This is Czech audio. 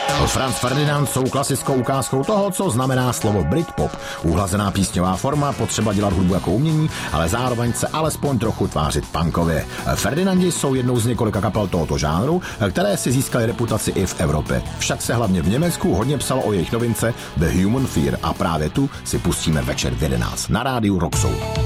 Franz Ferdinand jsou klasickou ukázkou toho, co znamená slovo Britpop. Uhlazená písňová forma, potřeba dělat hudbu jako umění, ale zároveň se alespoň trochu tvářit punkově. Ferdinandi jsou jednou z několika kapel tohoto žánru, které si získaly reputaci i v Evropě. Však se hlavně v Německu hodně psalo o jejich novince The Human Fear a právě tu si pustíme večer v 11 na rádiu Rock Soul.